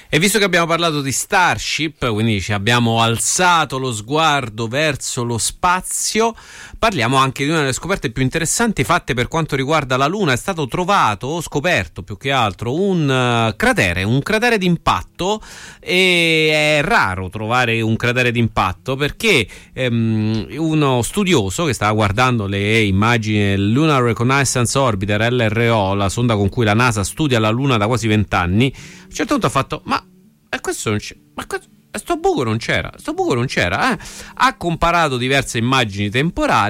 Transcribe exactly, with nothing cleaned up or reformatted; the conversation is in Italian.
E visto che abbiamo parlato di Starship, quindi ci abbiamo alzato lo sguardo verso lo spazio, parliamo anche di una delle scoperte più interessanti fatte per quanto riguarda la Luna. È stato trovato, o scoperto più che altro, un uh, cratere, un cratere d'impatto, e è raro trovare un cratere d'impatto perché um, uno studioso che stava guardando le immagini del Lunar Reconnaissance Orbiter, L R O, la sonda con cui la NASA studia la Luna da quasi vent'anni, a un certo punto ha fatto, ma e questo non c'è, ma questo, sto buco non c'era, sto buco non c'era, eh? Ha comparato diverse immagini temporali